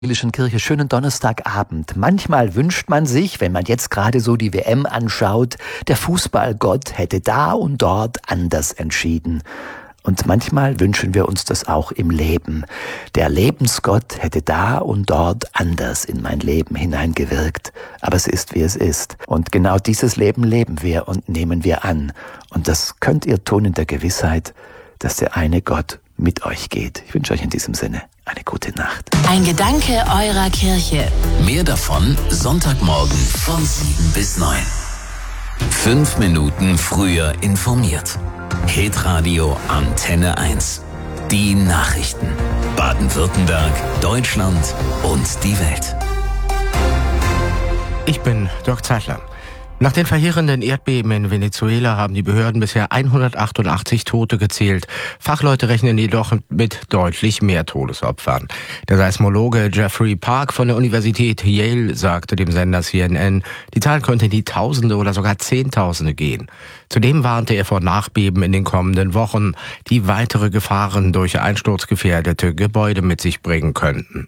Evangelischen Kirche, schönen Donnerstagabend. Manchmal wünscht man sich, wenn man jetzt gerade so die WM anschaut, der Fußballgott hätte da und dort anders entschieden. Und manchmal wünschen wir uns das auch im Leben. Der Lebensgott hätte da und dort anders in mein Leben hineingewirkt. Aber es ist, wie es ist. Und genau dieses Leben leben wir und nehmen wir an. Und das könnt ihr tun in der Gewissheit, dass der eine Gott mit euch geht. Ich wünsche euch in diesem Sinne eine gute Nacht. Ein Gedanke eurer Kirche. Mehr davon Sonntagmorgen von 7 bis 9. 5 Minuten früher informiert. Hitradio Antenne 1. Die Nachrichten. Baden-Württemberg, Deutschland und die Welt. Ich bin Dirk Zeitler. Nach den verheerenden Erdbeben in Venezuela haben die Behörden bisher 188 Tote gezählt. Fachleute rechnen jedoch mit deutlich mehr Todesopfern. Der Seismologe Jeffrey Park von der Universität Yale sagte dem Sender CNN, die Zahl könnte in die Tausende oder sogar Zehntausende gehen. Zudem warnte er vor Nachbeben in den kommenden Wochen, die weitere Gefahren durch einsturzgefährdete Gebäude mit sich bringen könnten.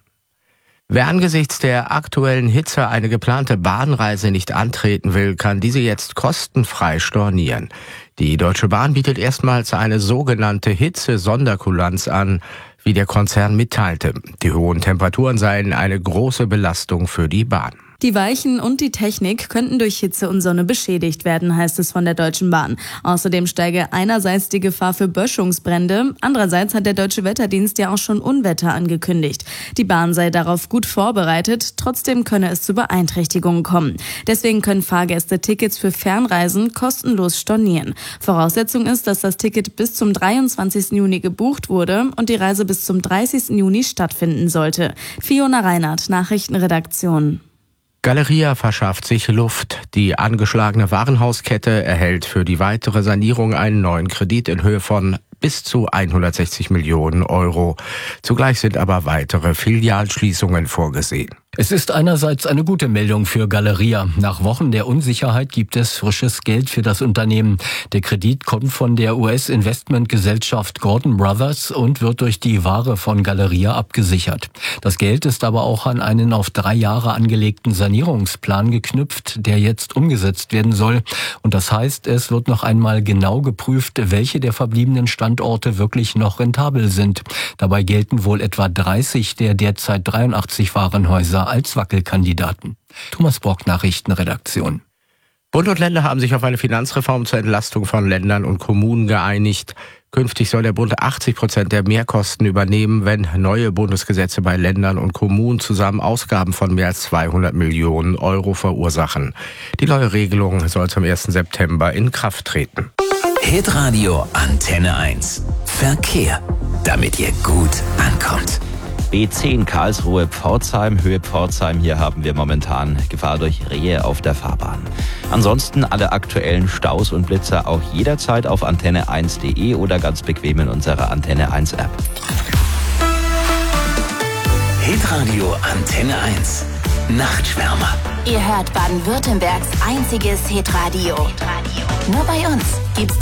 Wer angesichts der aktuellen Hitze eine geplante Bahnreise nicht antreten will, kann diese jetzt kostenfrei stornieren. Die Deutsche Bahn bietet erstmals eine sogenannte Hitze-Sonderkulanz an, wie der Konzern mitteilte. Die hohen Temperaturen seien eine große Belastung für die Bahn. Die Weichen und die Technik könnten durch Hitze und Sonne beschädigt werden, heißt es von der Deutschen Bahn. Außerdem steige einerseits die Gefahr für Böschungsbrände, andererseits hat der Deutsche Wetterdienst ja auch schon Unwetter angekündigt. Die Bahn sei darauf gut vorbereitet, trotzdem könne es zu Beeinträchtigungen kommen. Deswegen können Fahrgäste Tickets für Fernreisen kostenlos stornieren. Voraussetzung ist, dass das Ticket bis zum 23. Juni gebucht wurde und die Reise bis zum 30. Juni stattfinden sollte. Fiona Reinhardt, Nachrichtenredaktion. Galeria verschafft sich Luft. Die angeschlagene Warenhauskette erhält für die weitere Sanierung einen neuen Kredit in Höhe von bis zu 160 Millionen Euro. Zugleich sind aber weitere Filialschließungen vorgesehen. Es ist einerseits eine gute Meldung für Galeria. Nach Wochen der Unsicherheit gibt es frisches Geld für das Unternehmen. Der Kredit kommt von der US-Investmentgesellschaft Gordon Brothers und wird durch die Ware von Galeria abgesichert. Das Geld ist aber auch an einen auf 3 Jahre angelegten Sanierungsplan geknüpft, der jetzt umgesetzt werden soll. Und das heißt, es wird noch einmal genau geprüft, welche der verbliebenen Standorte wirklich noch rentabel sind. Dabei gelten wohl etwa 30 der derzeit 83 Warenhäuser als Wackelkandidaten. Thomas Brock, Nachrichtenredaktion. Bund und Länder haben sich auf eine Finanzreform zur Entlastung von Ländern und Kommunen geeinigt. Künftig soll der Bund 80% der Mehrkosten übernehmen, wenn neue Bundesgesetze bei Ländern und Kommunen zusammen Ausgaben von mehr als 200 Millionen Euro verursachen. Die neue Regelung soll zum 1. September in Kraft treten. Hitradio Antenne 1. Verkehr, damit ihr gut ankommt. B10 Karlsruhe Pforzheim, Höhe Pforzheim. Hier haben wir momentan Gefahr durch Rehe auf der Fahrbahn. Ansonsten alle aktuellen Staus und Blitzer auch jederzeit auf antenne1.de oder ganz bequem in unserer Antenne 1 App. Hitradio Antenne 1. Nachtschwärmer. Ihr hört Baden-Württembergs einziges Hitradio. Nur bei uns gibt's